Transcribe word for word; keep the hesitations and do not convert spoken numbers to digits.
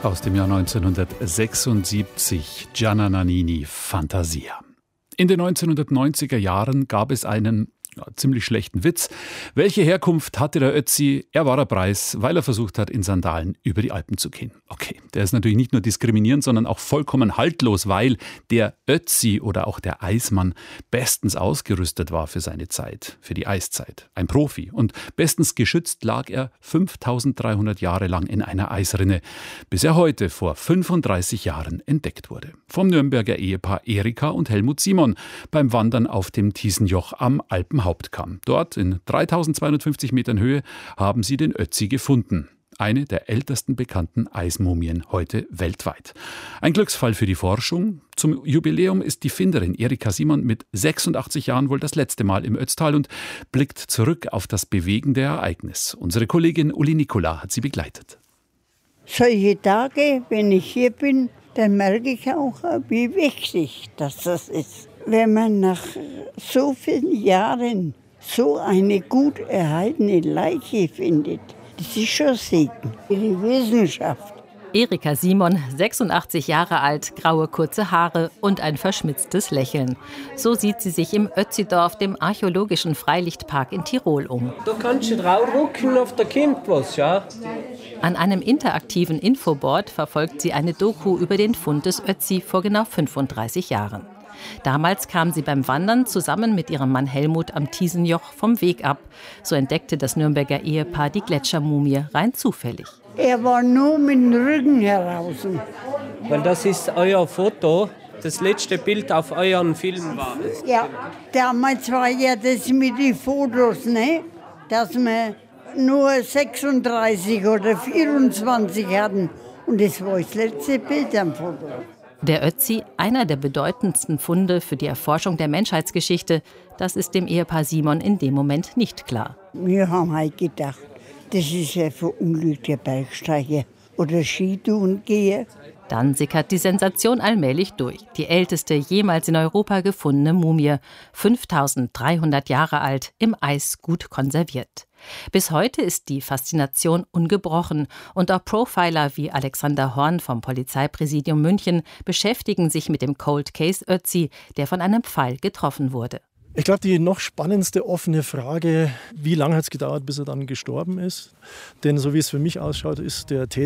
aus dem Jahr neunzehnhundertsechsundsiebzig, Gianna Nannini, Fantasia. In den neunzehnhundertneunziger Jahren gab es einen ja, ziemlich schlechten Witz. Welche Herkunft hatte der Ötzi? Er war der Preis, weil er versucht hat, in Sandalen über die Alpen zu gehen. Okay, der ist natürlich nicht nur diskriminierend, sondern auch vollkommen haltlos, weil der Ötzi oder auch der Eismann bestens ausgerüstet war für seine Zeit, für die Eiszeit. Ein Profi. Und bestens geschützt lag er fünftausenddreihundert Jahre lang in einer Eisrinne, bis er heute vor fünfunddreißig Jahren entdeckt wurde. Vom Nürnberger Ehepaar Erika und Helmut Simon beim Wandern auf dem Thiesenjoch am Alpenhauptkamm. Dort in dreitausendzweihundertfünfzig Metern Höhe haben sie den Ötzi gefunden. Eine der ältesten bekannten Eismumien heute weltweit. Ein Glücksfall für die Forschung. Zum Jubiläum ist die Finderin Erika Simon mit sechsundachtzig Jahren wohl das letzte Mal im Ötztal und blickt zurück auf das bewegende Ereignis. Unsere Kollegin Uli Nicola hat sie begleitet. Solche Tage, wenn ich hier bin, dann merke ich auch, wie wichtig das ist. Wenn man nach so vielen Jahren so eine gut erhaltene Leiche findet, das ist schon Segen für die Wissenschaft. Erika Simon, sechsundachtzig Jahre alt, graue kurze Haare und ein verschmitztes Lächeln. So sieht sie sich im Ötzidorf, dem archäologischen Freilichtpark in Tirol, um. Da kannst du drauf ruckeln, auf der kommt was, ja. An einem interaktiven Infoboard verfolgt sie eine Doku über den Fund des Ötzi vor genau fünfunddreißig Jahren. Damals kam sie beim Wandern zusammen mit ihrem Mann Helmut am Thiesenjoch vom Weg ab. So entdeckte das Nürnberger Ehepaar die Gletschermumie rein zufällig. Er war nur mit dem Rücken heraus. Weil das ist euer Foto, das letzte Bild auf euren Film war. Ja, damals war ja das mit den Fotos, ne? Dass wir nur sechsunddreißig oder vierundzwanzig hatten. Und das war das letzte Bild am Foto. Der Ötzi, einer der bedeutendsten Funde für die Erforschung der Menschheitsgeschichte, das ist dem Ehepaar Simon in dem Moment nicht klar. Wir haben halt gedacht, das ist ein verunglückter Bergsteiger oder Skitourengeher. Dann sickert die Sensation allmählich durch. Die älteste jemals in Europa gefundene Mumie, fünftausenddreihundert Jahre alt, im Eis gut konserviert. Bis heute ist die Faszination ungebrochen und auch Profiler wie Alexander Horn vom Polizeipräsidium München beschäftigen sich mit dem Cold Case Ötzi, der von einem Pfeil getroffen wurde. Ich glaube, die noch spannendste offene Frage, wie lange hat es gedauert, bis er dann gestorben ist? Denn so wie es für mich ausschaut, ist der Täter